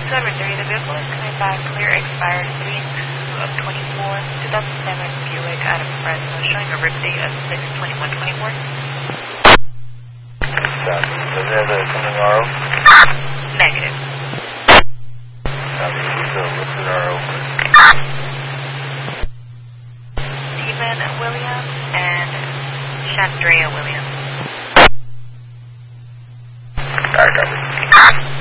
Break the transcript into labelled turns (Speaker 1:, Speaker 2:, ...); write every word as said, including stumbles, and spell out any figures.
Speaker 1: Silver three, the vehicle is coming back clear expired three of twenty-four, two thousand seven Buick out of Fresno, showing a rip date of six twenty-one twenty-four.
Speaker 2: Copy. Does it have a coming R O?
Speaker 1: Negative.
Speaker 2: Copy. Who's the listed R O?
Speaker 1: Stephen Williams and Chandrea Williams.
Speaker 2: Alright, copy.